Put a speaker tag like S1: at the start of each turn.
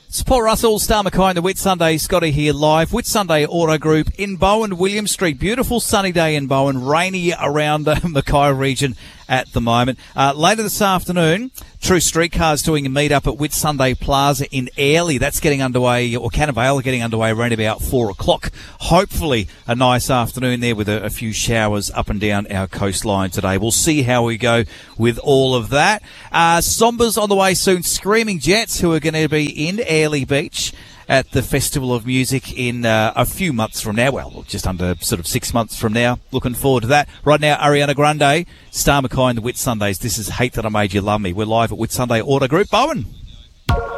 S1: It's Paul Russell, Star Mackay and the Whitsunday. Scotty here live. Whitsunday Auto Group in Bowen, William Street. Beautiful sunny day in Bowen. Rainy around the Mackay region at the moment. Later this afternoon, True Streetcars doing a meet-up at Whitsunday Plaza in Airlie. That's getting underway, or Canavale getting underway around about 4 o'clock. Hopefully a nice afternoon there with a few showers up and down our coastline today. We'll see how we go with all of that. Sombra's on the way soon. Screaming Jets, who are going to be in Airlie Beach at the Festival of Music in a few months from now. Well, just under sort of 6 months from now. Looking forward to that. Right now, Ariana Grande, Star Mackay and the Whitsundays. This is Hate That I Made You Love Me. We're live at Whitsunday Auto Group, Bowen.